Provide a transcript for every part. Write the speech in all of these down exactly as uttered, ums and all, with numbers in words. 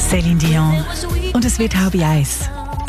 Céline Dion. Und es wird halb eins.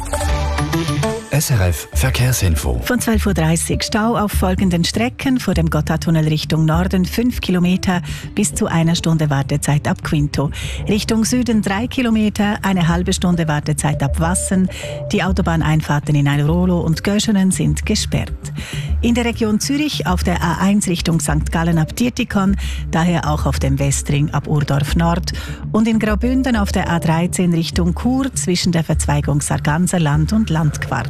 S R F Verkehrsinfo. Von zwölf Uhr dreißig Stau auf folgenden Strecken: vor dem Gotthardtunnel Richtung Norden fünf Kilometer, bis zu einer Stunde Wartezeit ab Quinto. Richtung Süden drei Kilometer, eine halbe Stunde Wartezeit ab Wassen. Die Autobahneinfahrten in Ailrolo und Göschenen sind gesperrt. In der Region Zürich auf der A eins Richtung Sankt Gallen ab Dietikon, daher auch auf dem Westring ab Urdorf Nord. Und in Graubünden auf der A dreizehn Richtung Chur zwischen der Verzweigung Sarganserland und Landquart.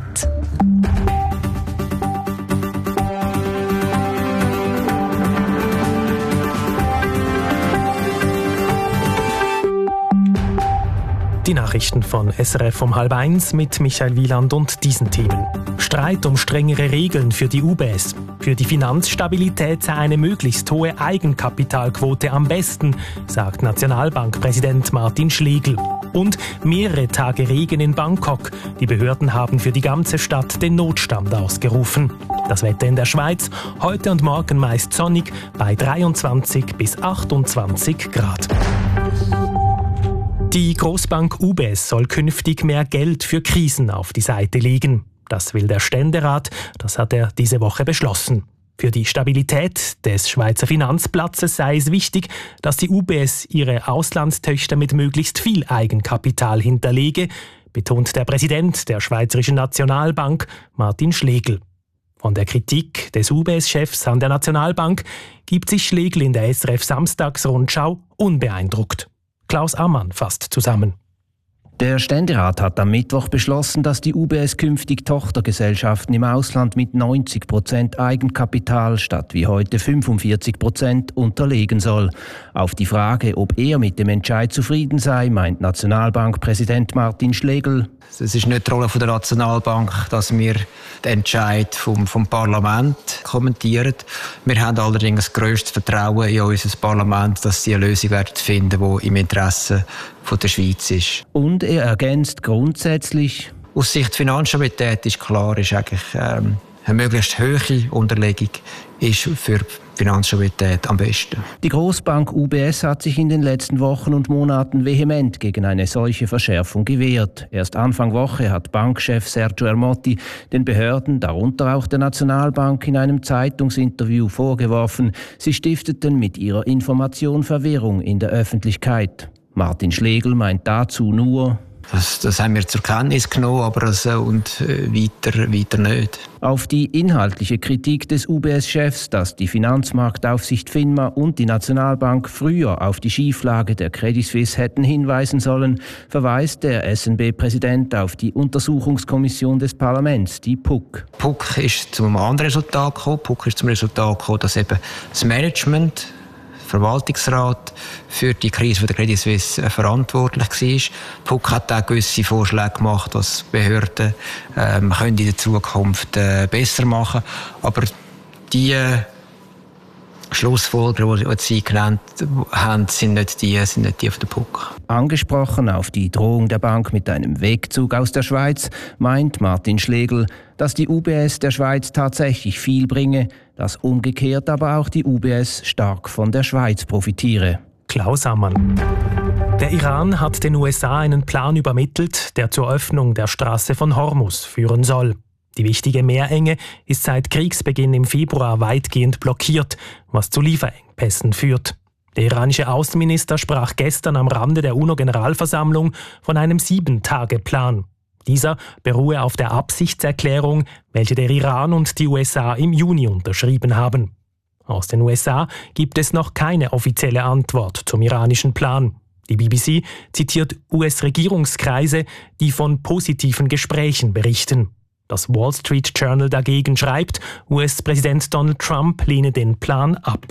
Die Nachrichten von S R F um halb eins mit Michael Wieland und diesen Themen. Streit um strengere Regeln für die U B S. Für die Finanzstabilität sei eine möglichst hohe Eigenkapitalquote am besten, sagt Nationalbankpräsident Martin Schlegel. Und mehrere Tage Regen in Bangkok. Die Behörden haben für die ganze Stadt den Notstand ausgerufen. Das Wetter in der Schweiz, heute und morgen meist sonnig bei dreiundzwanzig bis achtundzwanzig Grad. Die Grossbank U B S soll künftig mehr Geld für Krisen auf die Seite legen. Das will der Ständerat, das hat er diese Woche beschlossen. Für die Stabilität des Schweizer Finanzplatzes sei es wichtig, dass die U B S ihre Auslandstöchter mit möglichst viel Eigenkapital hinterlege, betont der Präsident der Schweizerischen Nationalbank, Martin Schlegel. Von der Kritik des U B S-Chefs an der Nationalbank gibt sich Schlegel in der S R F-Samstagsrundschau unbeeindruckt. Klaus Ammann fasst zusammen. Der Ständerat hat am Mittwoch beschlossen, dass die U B S künftig Tochtergesellschaften im Ausland mit neunzig Prozent Eigenkapital statt wie heute fünfundvierzig Prozent unterlegen soll. Auf die Frage, ob er mit dem Entscheid zufrieden sei, meint Nationalbankpräsident Martin Schlegel: Es ist nicht die Rolle der Nationalbank, dass wir den Entscheid vom, vom Parlament kommentieren. Wir haben allerdings das grösste Vertrauen in unser Parlament, dass sie eine Lösung werden finden, die im Interesse von der Schweiz ist. Und er ergänzt grundsätzlich: Aus Sicht der Finanzstabilität ist klar, ist eigentlich ähm, eine möglichst hohe Unterlegung ist für die Finanzstabilität am besten. Die Grossbank U B S hat sich in den letzten Wochen und Monaten vehement gegen eine solche Verschärfung gewehrt. Erst Anfang Woche hat Bankchef Sergio Ermotti den Behörden, darunter auch der Nationalbank, in einem Zeitungsinterview vorgeworfen, sie stifteten mit ihrer Information Verwirrung in der Öffentlichkeit. Martin Schlegel meint dazu nur: Das, das haben wir zur Kenntnis genommen, aber das, und äh, weiter, weiter nicht. Auf die inhaltliche Kritik des U B S-Chefs, dass die Finanzmarktaufsicht FINMA und die Nationalbank früher auf die Schieflage der Credit Suisse hätten hinweisen sollen, verweist der S N B-Präsident auf die Untersuchungskommission des Parlaments, die P U C. P U C ist zu einem anderen Resultat gekommen. P U C ist zum Resultat gekommen, dass eben das Management, Verwaltungsrat für die Krise der Credit Suisse verantwortlich war. P U C hat auch gewisse Vorschläge gemacht, was Behörden ähm, können in der Zukunft äh, besser machen. Aber die äh, Schlussfolgerungen, die Sie genannt haben, sind nicht die, sind nicht die von der P U C. Angesprochen auf die Drohung der Bank mit einem Wegzug aus der Schweiz, meint Martin Schlegel, dass die U B S der Schweiz tatsächlich viel bringe, dass umgekehrt aber auch die U B S stark von der Schweiz profitiere. Klaus Ammann. Der Iran hat den U S A einen Plan übermittelt, der zur Öffnung der Straße von Hormuz führen soll. Die wichtige Meerenge ist seit Kriegsbeginn im Februar weitgehend blockiert, was zu Lieferengpässen führt. Der iranische Außenminister sprach gestern am Rande der UNO-Generalversammlung von einem Sieben-Tage-Plan. Dieser beruhe auf der Absichtserklärung, welche der Iran und die U S A im Juni unterschrieben haben. Aus den U S A gibt es noch keine offizielle Antwort zum iranischen Plan. Die B B C zitiert U S-Regierungskreise, die von positiven Gesprächen berichten. Das Wall Street Journal dagegen schreibt, U S-Präsident Donald Trump lehne den Plan ab.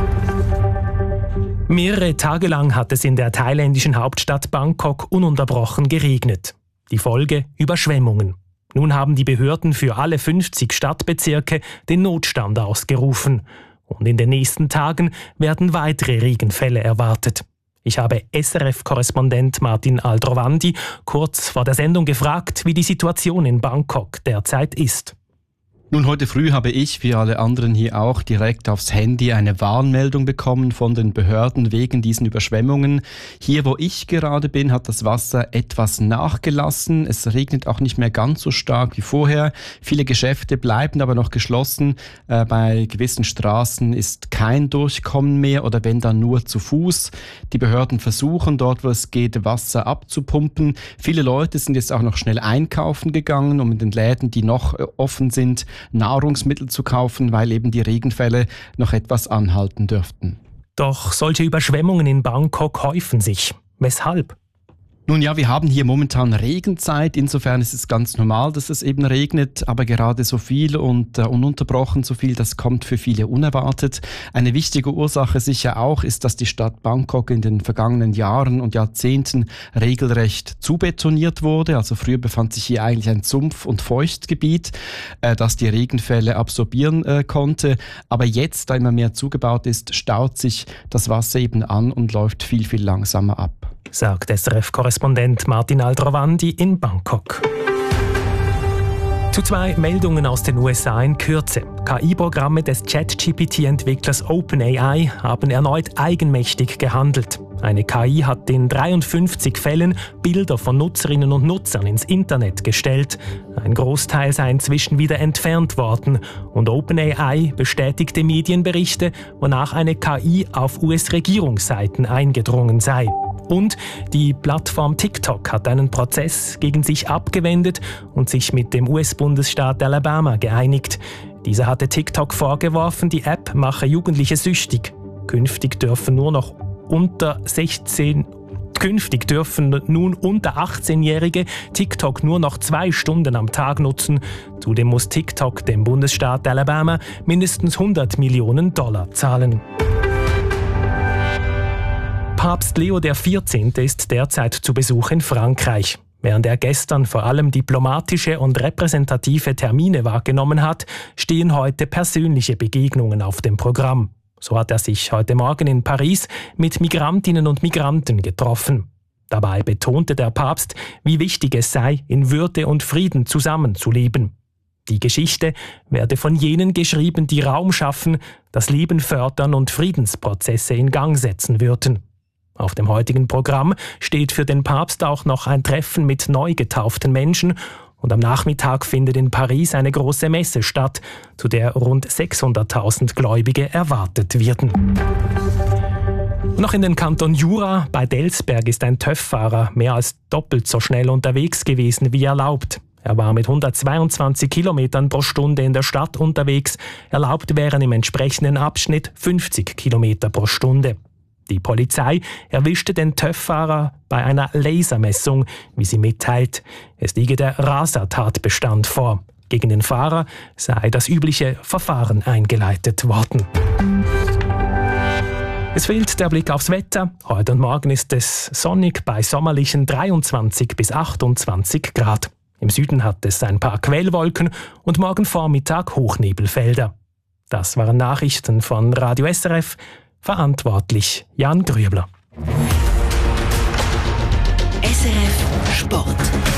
Mehrere Tage lang hat es in der thailändischen Hauptstadt Bangkok ununterbrochen geregnet. Die Folge: Überschwemmungen. Nun haben die Behörden für alle fünfzig Stadtbezirke den Notstand ausgerufen. Und in den nächsten Tagen werden weitere Regenfälle erwartet. Ich habe S R F-Korrespondent Martin Aldrovandi kurz vor der Sendung gefragt, wie die Situation in Bangkok derzeit ist. Nun, heute früh habe ich, wie alle anderen hier auch, direkt aufs Handy eine Warnmeldung bekommen von den Behörden wegen diesen Überschwemmungen. Hier, wo ich gerade bin, hat das Wasser etwas nachgelassen. Es regnet auch nicht mehr ganz so stark wie vorher. Viele Geschäfte bleiben aber noch geschlossen. Äh, bei gewissen Straßen ist kein Durchkommen mehr oder wenn dann nur zu Fuß. Die Behörden versuchen dort, wo es geht, Wasser abzupumpen. Viele Leute sind jetzt auch noch schnell einkaufen gegangen, um in den Läden, die noch äh, offen sind, Nahrungsmittel zu kaufen, weil eben die Regenfälle noch etwas anhalten dürften. Doch solche Überschwemmungen in Bangkok häufen sich. Weshalb? Nun ja, wir haben hier momentan Regenzeit. Insofern ist es ganz normal, dass es eben regnet. Aber gerade so viel und äh, ununterbrochen so viel, das kommt für viele unerwartet. Eine wichtige Ursache sicher auch ist, dass die Stadt Bangkok in den vergangenen Jahren und Jahrzehnten regelrecht zubetoniert wurde. Also früher befand sich hier eigentlich ein Sumpf- und Feuchtgebiet, äh, das die Regenfälle absorbieren äh, konnte. Aber jetzt, da immer mehr zugebaut ist, staut sich das Wasser eben an und läuft viel, viel langsamer ab. Sagt S R F-Korrespondent Martin Aldrovandi in Bangkok. Zu zwei Meldungen aus den U S A in Kürze. K I-Programme des Chat-G P T-Entwicklers OpenAI haben erneut eigenmächtig gehandelt. Eine K I hat in dreiundfünfzig Fällen Bilder von Nutzerinnen und Nutzern ins Internet gestellt. Ein Großteil sei inzwischen wieder entfernt worden. Und OpenAI bestätigte Medienberichte, wonach eine K I auf U S-Regierungsseiten eingedrungen sei. Und die Plattform TikTok hat einen Prozess gegen sich abgewendet und sich mit dem U S-Bundesstaat Alabama geeinigt. Dieser hatte TikTok vorgeworfen, die App mache Jugendliche süchtig. Künftig dürfen nur noch unter sechzehn Künftig dürfen nun unter achtzehnjährige TikTok nur noch zwei Stunden am Tag nutzen. Zudem muss TikTok dem Bundesstaat Alabama mindestens hundert Millionen Dollar zahlen. Papst Leo der vierzehnte ist derzeit zu Besuch in Frankreich. Während er gestern vor allem diplomatische und repräsentative Termine wahrgenommen hat, stehen heute persönliche Begegnungen auf dem Programm. So hat er sich heute Morgen in Paris mit Migrantinnen und Migranten getroffen. Dabei betonte der Papst, wie wichtig es sei, in Würde und Frieden zusammenzuleben. Die Geschichte werde von jenen geschrieben, die Raum schaffen, das Leben fördern und Friedensprozesse in Gang setzen würden. Auf dem heutigen Programm steht für den Papst auch noch ein Treffen mit neu getauften Menschen und am Nachmittag findet in Paris eine große Messe statt, zu der rund sechshunderttausend Gläubige erwartet werden. Noch in den Kanton Jura, bei Delsberg, ist ein TÜV-Fahrer mehr als doppelt so schnell unterwegs gewesen wie erlaubt. Er war mit hundertzweiundzwanzig Kilometern pro Stunde in der Stadt unterwegs. Erlaubt wären im entsprechenden Abschnitt fünfzig Kilometer pro Stunde. Die Polizei erwischte den TÜV-Fahrer bei einer Lasermessung, wie sie mitteilt. Es liege der Rasertatbestand vor. Gegen den Fahrer sei das übliche Verfahren eingeleitet worden. Es fehlt der Blick aufs Wetter. Heute und morgen ist es sonnig bei sommerlichen dreiundzwanzig bis achtundzwanzig Grad. Im Süden hat es ein paar Quellwolken und morgen Vormittag Hochnebelfelder. Das waren Nachrichten von Radio S R F. Verantwortlich Jan Grübler. S R F Sport.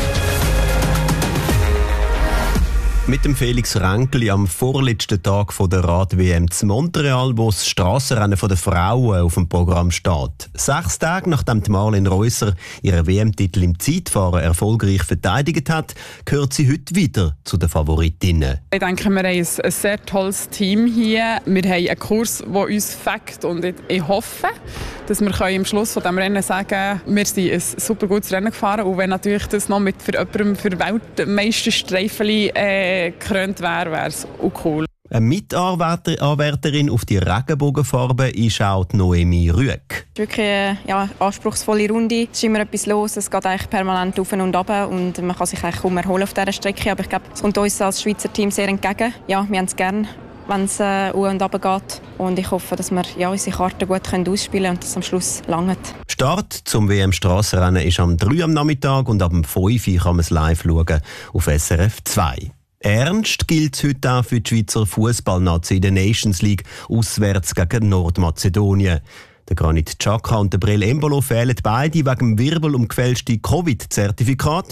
Mit dem Felix Ränkli am vorletzten Tag der Rad-W M zu Montreal, wo das Strassenrennen der Frauen auf dem Programm steht. Sechs Tage nachdem Marlene Reusser ihren W M-Titel im Zeitfahren erfolgreich verteidigt hat, gehört sie heute wieder zu den Favoritinnen. Ich denke, wir haben ein, ein sehr tolles Team hier. Wir haben einen Kurs, der uns fängt und ich, ich hoffe, dass wir am Schluss von diesem Rennen sagen können, wir sind ein super gutes Rennen gefahren. Und wenn natürlich das noch mit für jemanden für Weltmeisterstreifen äh, gekrönt wäre, wäre es auch cool. Eine Mitanwärterin auf die Regenbogenfarbe ist auch Noemi Rüegg. Es ist wirklich eine ja, anspruchsvolle Runde. Es ist immer etwas los, es geht eigentlich permanent auf und ab und man kann sich eigentlich kaum erholen auf dieser Strecke. Aber ich glaube, es kommt uns als Schweizer Team sehr entgegen. Ja, wir haben es gerne, wenn es äh, auf und ab geht. Und ich hoffe, dass wir ja, unsere Karten gut können ausspielen können und das am Schluss langt. Start zum W M-Strassenrennen ist am drei am Nachmittag und ab dem fünf kann man es live schauen auf S R F zwei. Ernst gilt es heute auch für die Schweizer Fußballnazi in der Nations League auswärts gegen Nordmazedonien. Der Granit Xhaka und der Breel Embolo fehlen beide wegen dem Wirbel um gefälschte Covid-Zertifikat.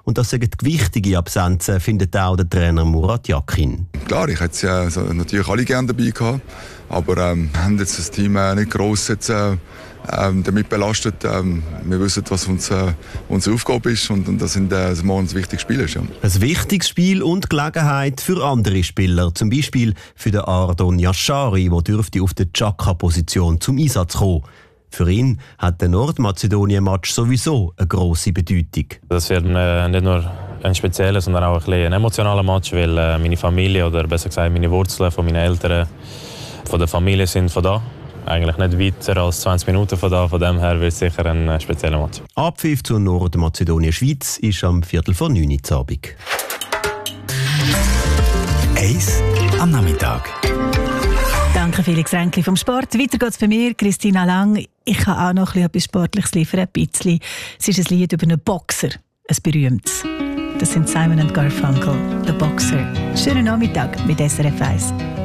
Und das sind gewichtige Absenzen, findet auch der Trainer Murat Yakin. Klar, ich hätte es ja also natürlich alle gerne dabei gehabt, aber ähm, wir haben jetzt das Team äh, nicht gross jetzt, äh, ähm, damit belastet. Ähm, wir wissen, was uns, äh, unsere Aufgabe ist und, und das sind äh, das morgen ein wichtiges Spiel ist. Ja. Ein wichtiges Spiel und Gelegenheit für andere Spieler, zum Beispiel für den Ardon Yashari, der dürfte auf der Chaka-Position zum Einsatz kommen. Für ihn hat der Nordmazedonien-Match sowieso eine grosse Bedeutung. Das wird äh, nicht nur ein spezieller, sondern auch ein, ein emotionaler Match, weil äh, meine Familie, oder besser gesagt meine Wurzeln von meinen Eltern, von der Familie sind von da. Eigentlich nicht weiter als zwanzig Minuten von da. Von dem her wird es sicher ein äh, spezieller Match. Abpfiff zur Nordmazedonien-Schweiz ist am Viertel vor neun Uhr Abend. Eis am Nachmittag. Danke Felix Ränkli vom Sport. Weiter geht's bei mir, Christina Lang. Ich kann auch noch etwas Sportliches liefern, ein bisschen. Es ist ein Lied über einen Boxer, ein berühmtes. Das sind Simon and Garfunkel, «The Boxer». Schönen Nachmittag mit S R F eins.